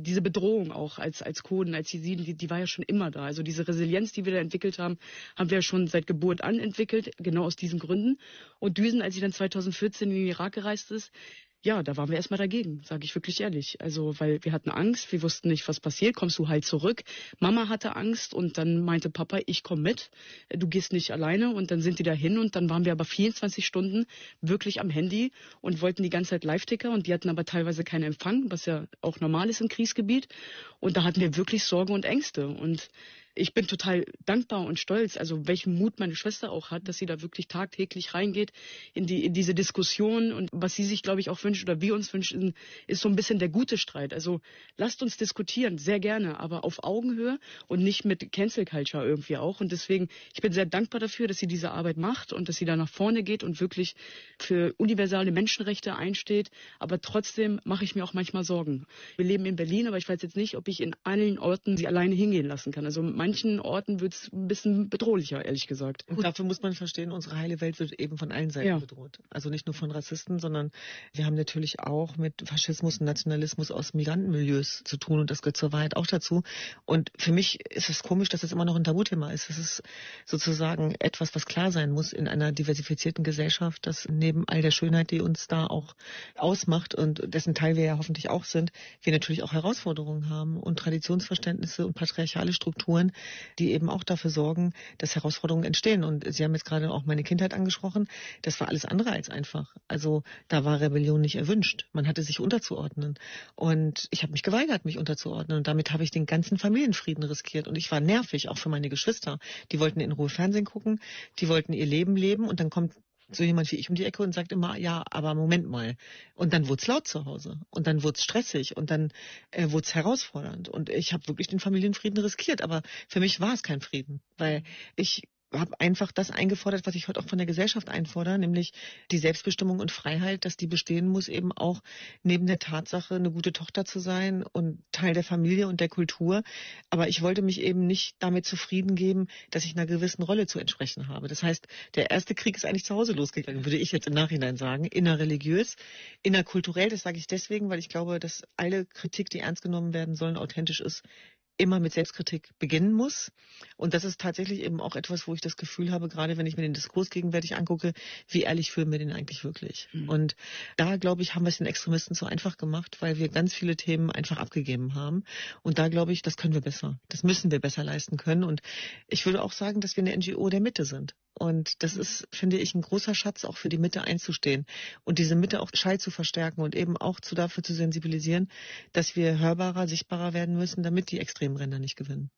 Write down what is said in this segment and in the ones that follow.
diese Bedrohung auch als Kurden, als Jesiden, die war ja schon immer da. Also diese Resilienz, die wir da entwickelt haben, haben wir ja schon seit Geburt an entwickelt, genau aus diesen Gründen. Und Düsen, als sie dann 2014 in den Irak gereist ist, ja, da waren wir erstmal dagegen, sage ich wirklich ehrlich. Also, weil wir hatten Angst, wir wussten nicht, was passiert, kommst du halt zurück. Mama hatte Angst und dann meinte Papa, ich komme mit, du gehst nicht alleine. Und dann sind die dahin und dann waren wir aber 24 Stunden wirklich am Handy und wollten die ganze Zeit Live-Ticker und die hatten aber teilweise keinen Empfang, was ja auch normal ist im Kriegsgebiet. Und da hatten wir wirklich Sorge und Ängste und ich bin total dankbar und stolz, also welchen Mut meine Schwester auch hat, dass sie da wirklich tagtäglich reingeht in diese Diskussion und was sie sich, glaube ich, auch wünscht oder wir uns wünschen, ist so ein bisschen der gute Streit. Also lasst uns diskutieren, sehr gerne, aber auf Augenhöhe und nicht mit Cancel Culture irgendwie auch. Und deswegen, ich bin sehr dankbar dafür, dass sie diese Arbeit macht und dass sie da nach vorne geht und wirklich für universale Menschenrechte einsteht. Aber trotzdem mache ich mir auch manchmal Sorgen. Wir leben in Berlin, aber ich weiß jetzt nicht, ob ich in allen Orten sie alleine hingehen lassen kann. Also manchen Orten wird es ein bisschen bedrohlicher, ehrlich gesagt. Und dafür muss man verstehen, unsere heile Welt wird eben von allen Seiten bedroht. Also nicht nur von Rassisten, sondern wir haben natürlich auch mit Faschismus und Nationalismus aus Migrantenmilieus zu tun und das gehört zur Wahrheit auch dazu. Und für mich ist es komisch, dass es immer noch ein Tabuthema ist. Es ist sozusagen etwas, was klar sein muss in einer diversifizierten Gesellschaft, dass neben all der Schönheit, die uns da auch ausmacht und dessen Teil wir ja hoffentlich auch sind, wir natürlich auch Herausforderungen haben und Traditionsverständnisse und patriarchale Strukturen, die eben auch dafür sorgen, dass Herausforderungen entstehen. Und Sie haben jetzt gerade auch meine Kindheit angesprochen. Das war alles andere als einfach. Also da war Rebellion nicht erwünscht. Man hatte sich unterzuordnen. Und ich habe mich geweigert, mich unterzuordnen. Und damit habe ich den ganzen Familienfrieden riskiert. Und ich war nervig, auch für meine Geschwister. Die wollten in Ruhe Fernsehen gucken, die wollten ihr Leben leben. Und dann kommt so jemand wie ich um die Ecke und sagt immer, ja, aber Moment mal. Und dann wurde es laut zu Hause. Und dann wurde es stressig. Und dann wurde es herausfordernd. Und ich habe wirklich den Familienfrieden riskiert. Aber für mich war es kein Frieden. Weil ich habe einfach das eingefordert, was ich heute auch von der Gesellschaft einfordere, nämlich die Selbstbestimmung und Freiheit, dass die bestehen muss, eben auch neben der Tatsache, eine gute Tochter zu sein und Teil der Familie und der Kultur. Aber ich wollte mich eben nicht damit zufrieden geben, dass ich einer gewissen Rolle zu entsprechen habe. Das heißt, der erste Krieg ist eigentlich zu Hause losgegangen, würde ich jetzt im Nachhinein sagen, innerreligiös, innerkulturell. Das sage ich deswegen, weil ich glaube, dass alle Kritik, die ernst genommen werden sollen, authentisch ist, immer mit Selbstkritik beginnen muss. Und das ist tatsächlich eben auch etwas, wo ich das Gefühl habe, gerade wenn ich mir den Diskurs gegenwärtig angucke, wie ehrlich führen wir den eigentlich wirklich? Und da, glaube ich, haben wir es den Extremisten zu einfach gemacht, weil wir ganz viele Themen einfach abgegeben haben. Und da, glaube ich, das können wir besser. Das müssen wir besser leisten können. Und ich würde auch sagen, dass wir eine NGO der Mitte sind. Und das ist, finde ich, ein großer Schatz, auch für die Mitte einzustehen und diese Mitte auch Schall zu verstärken und eben auch dafür zu sensibilisieren, dass wir hörbarer, sichtbarer werden müssen, damit die extremen Ränder nicht gewinnen.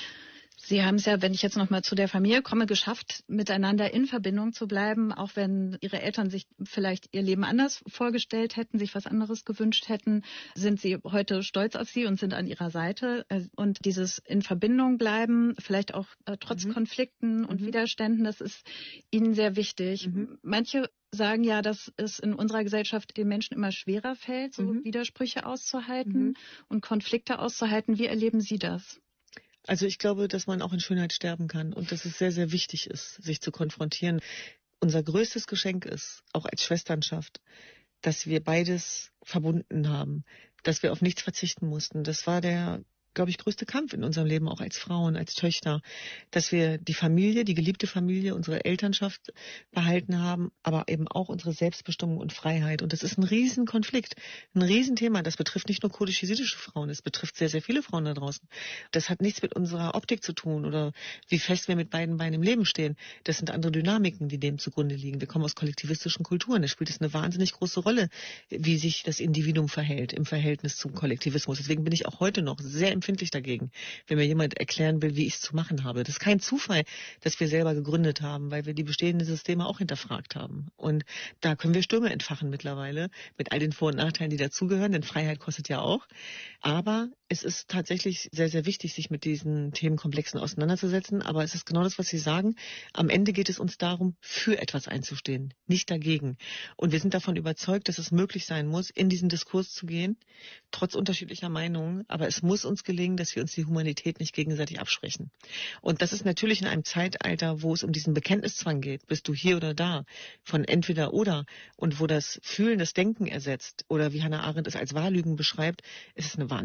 Sie haben es ja, wenn ich jetzt nochmal zu der Familie komme, geschafft, miteinander in Verbindung zu bleiben, auch wenn Ihre Eltern sich vielleicht ihr Leben anders vorgestellt hätten, sich was anderes gewünscht hätten, sind Sie heute stolz auf Sie und sind an Ihrer Seite. Und dieses in Verbindung bleiben, vielleicht auch trotz Konflikten und Widerständen, das ist Ihnen sehr wichtig. Manche sagen ja, dass es in unserer Gesellschaft den Menschen immer schwerer fällt, so Widersprüche auszuhalten und Konflikte auszuhalten. Wie erleben Sie das? Also ich glaube, dass man auch in Schönheit sterben kann und dass es sehr, sehr wichtig ist, sich zu konfrontieren. Unser größtes Geschenk ist, auch als Schwesternschaft, dass wir beides verbunden haben, dass wir auf nichts verzichten mussten. Das war der, glaube ich, größte Kampf in unserem Leben, auch als Frauen, als Töchter, dass wir die Familie, die geliebte Familie, unsere Elternschaft behalten haben, aber eben auch unsere Selbstbestimmung und Freiheit. Und das ist ein Riesenkonflikt, ein Riesenthema. Das betrifft nicht nur kurdisch-jesidische Frauen, es betrifft sehr, sehr viele Frauen da draußen. Das hat nichts mit unserer Optik zu tun oder wie fest wir mit beiden Beinen im Leben stehen. Das sind andere Dynamiken, die dem zugrunde liegen. Wir kommen aus kollektivistischen Kulturen. Da spielt es eine wahnsinnig große Rolle, wie sich das Individuum verhält im Verhältnis zum Kollektivismus. Deswegen bin ich auch heute noch sehr empfindlich dagegen, wenn mir jemand erklären will, wie ich es zu machen habe. Das ist kein Zufall, dass wir selber gegründet haben, weil wir die bestehenden Systeme auch hinterfragt haben. Und da können wir Stürme entfachen mittlerweile, mit all den Vor- und Nachteilen, die dazugehören, denn Freiheit kostet ja auch. Aber es ist tatsächlich sehr, sehr wichtig, sich mit diesen Themenkomplexen auseinanderzusetzen. Aber es ist genau das, was Sie sagen. Am Ende geht es uns darum, für etwas einzustehen, nicht dagegen. Und wir sind davon überzeugt, dass es möglich sein muss, in diesen Diskurs zu gehen, trotz unterschiedlicher Meinungen. Aber es muss uns gelingen, dass wir uns die Humanität nicht gegenseitig absprechen. Und das ist natürlich in einem Zeitalter, wo es um diesen Bekenntniszwang geht, bist du hier oder da, von entweder oder, und wo das Fühlen das Denken ersetzt, oder wie Hannah Arendt es als Wahllügen beschreibt, ist es eine wahnsinnig schwierige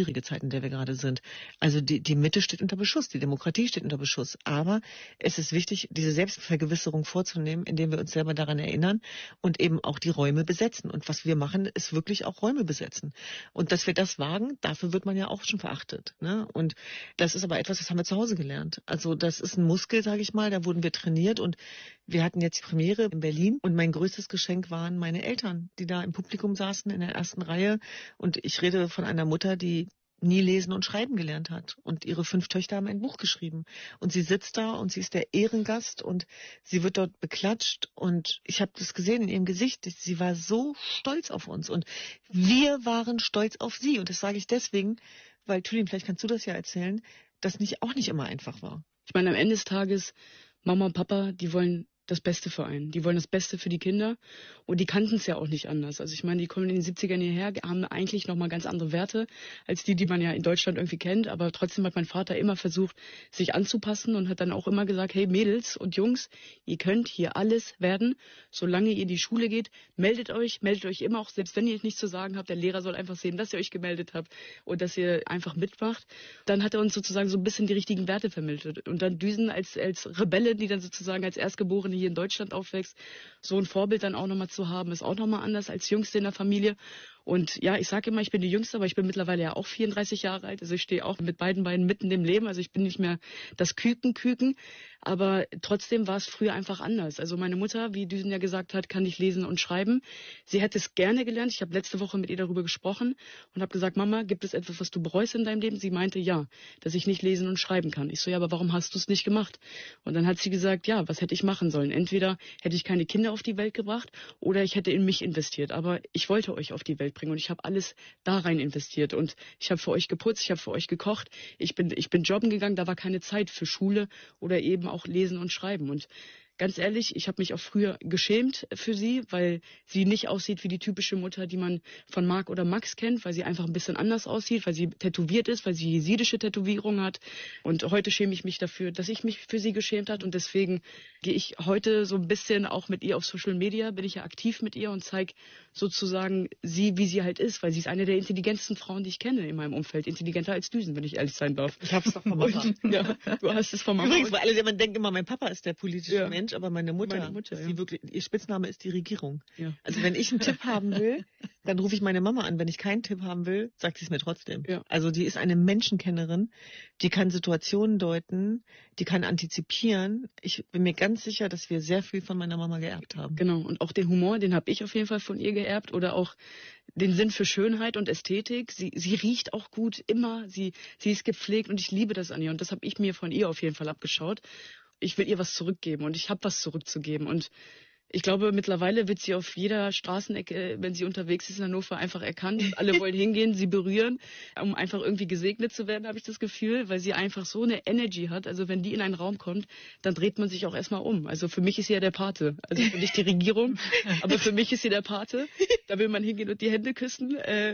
schwierige Zeit, in der wir gerade sind. Also die Mitte steht unter Beschuss, die Demokratie steht unter Beschuss. Aber es ist wichtig, diese Selbstvergewisserung vorzunehmen, indem wir uns selber daran erinnern und eben auch die Räume besetzen. Und was wir machen, ist wirklich auch Räume besetzen. Und dass wir das wagen, dafür wird man ja auch schon verachtet. Ne? Und das ist aber etwas, das haben wir zu Hause gelernt. Also das ist ein Muskel, sage ich mal, da wurden wir trainiert und wir hatten jetzt die Premiere in Berlin und mein größtes Geschenk waren meine Eltern, die da im Publikum saßen in der ersten Reihe. Und ich rede von einer Mutter, die nie lesen und schreiben gelernt hat. Und ihre 5 Töchter haben ein Buch geschrieben. Und sie sitzt da und sie ist der Ehrengast und sie wird dort beklatscht. Und ich habe das gesehen in ihrem Gesicht. Sie war so stolz auf uns. Und wir waren stolz auf sie. Und das sage ich deswegen, weil, Thülin, vielleicht kannst du das ja erzählen, das auch nicht immer einfach war. Ich meine, am Ende des Tages, Mama und Papa, die wollen das Beste für einen. Die wollen das Beste für die Kinder und die kannten es ja auch nicht anders. Also ich meine, die kommen in den 70ern hierher, haben eigentlich nochmal ganz andere Werte als die man ja in Deutschland irgendwie kennt. Aber trotzdem hat mein Vater immer versucht, sich anzupassen und hat dann auch immer gesagt, hey Mädels und Jungs, ihr könnt hier alles werden, solange ihr in die Schule geht. Meldet euch immer, auch selbst wenn ihr nichts zu sagen habt. Der Lehrer soll einfach sehen, dass ihr euch gemeldet habt und dass ihr einfach mitmacht. Dann hat er uns sozusagen so ein bisschen die richtigen Werte vermittelt. Und dann Düsen als Rebelle, die dann sozusagen als Erstgeborene hier in Deutschland aufwächst, so ein Vorbild dann auch nochmal zu haben, ist auch nochmal anders als Jüngste in der Familie. Und ja, ich sage immer, ich bin die Jüngste, aber ich bin mittlerweile ja auch 34 Jahre alt. Also ich stehe auch mit beiden Beinen mitten im Leben. Also ich bin nicht mehr das Küken. Aber trotzdem war es früher einfach anders. Also meine Mutter, wie Düsen ja gesagt hat, kann nicht lesen und schreiben. Sie hätte es gerne gelernt. Ich habe letzte Woche mit ihr darüber gesprochen und habe gesagt, Mama, gibt es etwas, was du bereust in deinem Leben? Sie meinte, ja, dass ich nicht lesen und schreiben kann. Ich so, ja, aber warum hast du es nicht gemacht? Und dann hat sie gesagt, ja, was hätte ich machen sollen? Entweder hätte ich keine Kinder auf die Welt gebracht oder ich hätte in mich investiert. Aber ich wollte euch auf die Welt bringen und ich habe alles da rein investiert. Und ich habe für euch geputzt, ich habe für euch gekocht. Ich bin jobben gegangen, da war keine Zeit für Schule oder eben auch Lesen und Schreiben. Und ganz ehrlich, ich habe mich auch früher geschämt für sie, weil sie nicht aussieht wie die typische Mutter, die man von Marc oder Max kennt, weil sie einfach ein bisschen anders aussieht, weil sie tätowiert ist, weil sie jesidische Tätowierung hat. Und heute schäme ich mich dafür, dass ich mich für sie geschämt habe. Und deswegen gehe ich heute so ein bisschen auch mit ihr auf Social Media, bin ich ja aktiv mit ihr und zeige sozusagen sie, wie sie halt ist, weil sie ist eine der intelligentesten Frauen, die ich kenne in meinem Umfeld. Intelligenter als Düsen, wenn ich ehrlich sein darf. Ich habe es doch von Mama. Ja, du hast es von Mama. Übrigens, weil alle denken immer, mein Papa ist der politische Mensch, aber meine Mutter ist ja. wirklich, ihr Spitzname ist die Regierung. Ja. Also wenn ich einen Tipp haben will, dann rufe ich meine Mama an. Wenn ich keinen Tipp haben will, sagt sie es mir trotzdem. Ja. Also die ist eine Menschenkennerin, die kann Situationen deuten, die kann antizipieren. Ich bin mir ganz sicher, dass wir sehr viel von meiner Mama geerbt haben. Genau, und auch den Humor, den habe ich auf jeden Fall von ihr geerbt oder auch den Sinn für Schönheit und Ästhetik. Sie riecht auch gut, immer. Sie ist gepflegt und ich liebe das an ihr und das habe ich mir von ihr auf jeden Fall abgeschaut. Ich will ihr was zurückgeben und ich habe was zurückzugeben. Und ich glaube, mittlerweile wird sie auf jeder Straßenecke, wenn sie unterwegs ist in Hannover, einfach erkannt. Alle wollen hingehen, sie berühren, um einfach irgendwie gesegnet zu werden, habe ich das Gefühl, weil sie einfach so eine Energy hat. Also wenn die in einen Raum kommt, dann dreht man sich auch erstmal um. Also für mich ist sie ja der Pate. Also nicht die Regierung, aber für mich ist sie der Pate. Da will man hingehen und die Hände küssen.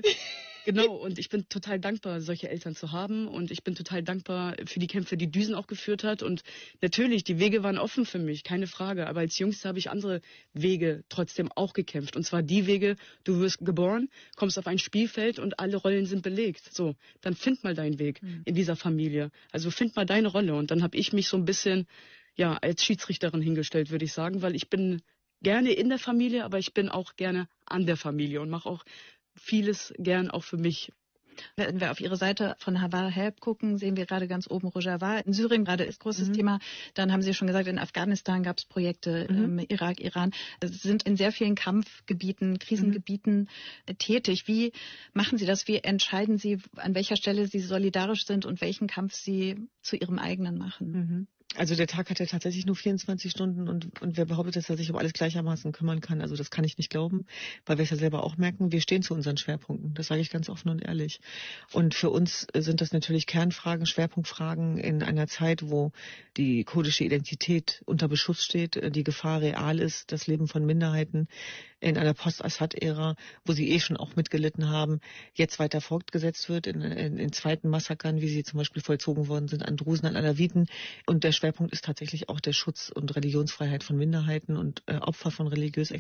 Genau, und ich bin total dankbar, solche Eltern zu haben. Und ich bin total dankbar für die Kämpfe, die Düsen auch geführt hat. Und natürlich, die Wege waren offen für mich, keine Frage. Aber als Jüngste habe ich andere Wege trotzdem auch gekämpft. Und zwar die Wege, du wirst geboren, kommst auf ein Spielfeld und alle Rollen sind belegt. So, dann find mal deinen Weg in dieser Familie. Also find mal deine Rolle. Und dann habe ich mich so ein bisschen, ja, als Schiedsrichterin hingestellt, würde ich sagen. Weil ich bin gerne in der Familie, aber ich bin auch gerne an der Familie und mache auch vieles gern auch für mich. Wenn wir auf Ihre Seite von Havar Help gucken, sehen wir gerade ganz oben Rojava. In Syrien gerade ist großes Thema. Dann haben Sie schon gesagt, in Afghanistan gab es Projekte, Irak, Iran. Sie sind in sehr vielen Kampfgebieten, Krisengebieten tätig. Wie machen Sie das? Wie entscheiden Sie, an welcher Stelle Sie solidarisch sind und welchen Kampf Sie zu Ihrem eigenen machen? Also der Tag hat ja tatsächlich nur 24 Stunden und wer behauptet, dass er sich um alles gleichermaßen kümmern kann, also das kann ich nicht glauben, weil wir es ja selber auch merken, wir stehen zu unseren Schwerpunkten. Das sage ich ganz offen und ehrlich. Und für uns sind das natürlich Kernfragen, Schwerpunktfragen in einer Zeit, wo die kurdische Identität unter Beschuss steht, die Gefahr real ist, das Leben von Minderheiten in einer Post-Assad-Ära, wo sie schon auch mitgelitten haben, jetzt weiter fortgesetzt wird in zweiten Massakern, wie sie zum Beispiel vollzogen worden sind an Drusen, an Alawiten. Und der Schwerpunkt ist tatsächlich auch der Schutz und Religionsfreiheit von Minderheiten und Opfer von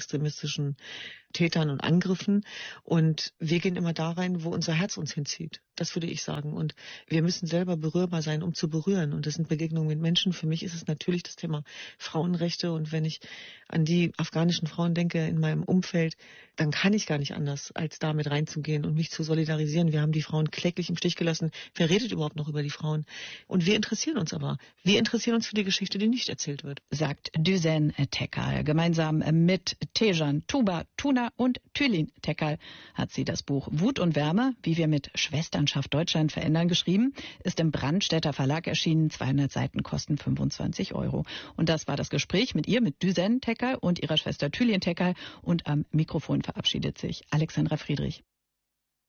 religiös-extremistischen Tätern und Angriffen. Und wir gehen immer da rein, wo unser Herz uns hinzieht. Das würde ich sagen. Und wir müssen selber berührbar sein, um zu berühren. Und das sind Begegnungen mit Menschen. Für mich ist es natürlich das Thema Frauenrechte. Und wenn ich an die afghanischen Frauen denke in meinem Umfeld, dann kann ich gar nicht anders, als damit reinzugehen und mich zu solidarisieren. Wir haben die Frauen kläglich im Stich gelassen. Wer redet überhaupt noch über die Frauen? Und wir interessieren uns aber. Wir interessieren uns für die Geschichte, die nicht erzählt wird. Sagt Düsen Tekal. Gemeinsam mit Tejan, Tuba, Tuna und Tülin Tekal hat sie das Buch Wut und Wärme, wie wir mit Schwesternschaft Deutschland verändern, geschrieben. Ist im Brandstätter Verlag erschienen. 200 Seiten kosten 25 €. Und das war das Gespräch mit ihr, mit Düsen Tekal und ihrer Schwester Tülin Tekal. Und am Mikrofon verabschiedet sich Alexandra Friedrich.